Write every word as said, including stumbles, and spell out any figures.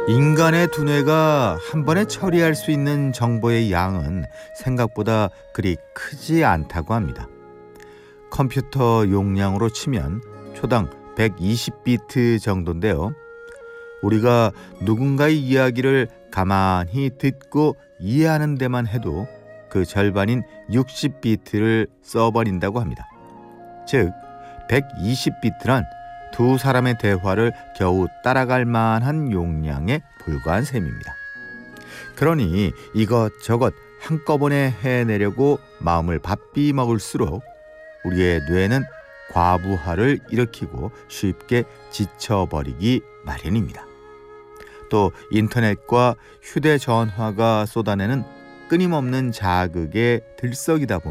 인간의 두뇌가 한 번에 처리할 수 있는 정보의 양은 생각보다 그리 크지 않다고 합니다. 컴퓨터 용량으로 치면 초당 백이십 비트 정도인데요. 우리가 누군가의 이야기를 가만히 듣고 이해하는 데만 해도 그 절반인 육십 비트를 써버린다고 합니다. 즉, 백이십 비트란 두 사람의 대화를 겨우 따라갈 만한 용량에 불과한 셈입니다. 그러니 이것저것 한꺼번에 해내려고 마음을 바삐 먹을수록 우리의 뇌는 과부하를 일으키고 쉽게 지쳐버리기 마련입니다. 또 인터넷과 휴대전화가 쏟아내는 끊임없는 자극에 들썩이다 보면